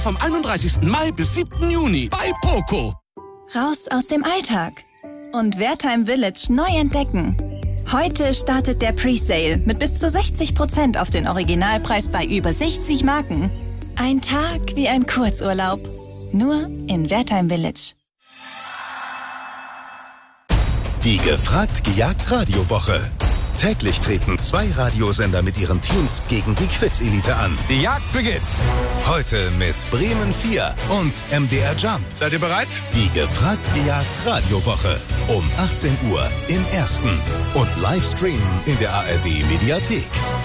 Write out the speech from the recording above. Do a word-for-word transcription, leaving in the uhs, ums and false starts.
vom einunddreißigsten Mai bis siebten Juni bei Poco. Raus aus dem Alltag und Wertheim Village neu entdecken. Heute startet der Presale mit bis zu sechzig Prozent auf den Originalpreis bei über sechzig Marken. Ein Tag wie ein Kurzurlaub. Nur in Wertheim Village. Die gefragt gejagt Radiowoche. Täglich treten zwei Radiosender mit ihren Teams gegen die Quiz-Elite an. Die Jagd beginnt. Heute mit Bremen vier und M D R Jump. Seid ihr bereit? Die gefragt gejagt Radiowoche. Um achtzehn Uhr im Ersten. Und live streamen in der A R D Mediathek.